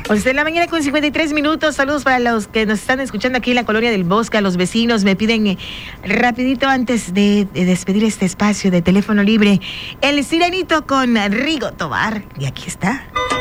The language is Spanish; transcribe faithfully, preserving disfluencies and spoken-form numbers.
once de la mañana con cincuenta y tres minutos. Saludos para los que nos están escuchando aquí en la colonia del Bosque. A los vecinos me piden eh, rapidito antes de, de despedir este espacio de teléfono libre, el Sirenito con Rigo Tobar. Y aquí está.